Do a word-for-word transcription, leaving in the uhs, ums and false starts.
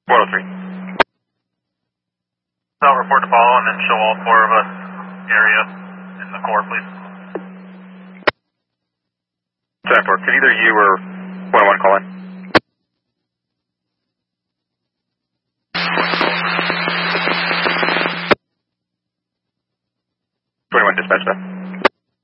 four oh three. I'll report to follow and then show all four of us area in the core, please. ten four, could either you or one oh one call in? twenty-one dispatch that.